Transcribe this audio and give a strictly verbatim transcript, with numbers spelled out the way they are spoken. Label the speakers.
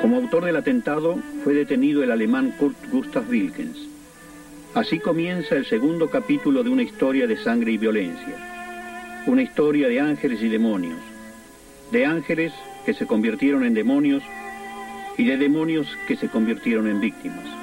Speaker 1: Como autor del atentado fue detenido el alemán Kurt Gustav Wilkens. Así comienza el segundo capítulo de una historia de sangre y violencia. Una historia de ángeles y demonios. De ángeles que se convirtieron en demonios y de demonios que se convirtieron en víctimas.